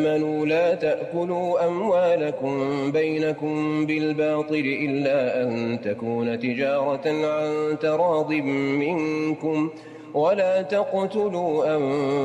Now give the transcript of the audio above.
آمنوا لا تأكلوا أموالكم بينكم بالباطل إلا أن تكون تجارة عن تراض منكم ولا تقتلوا أنفسكم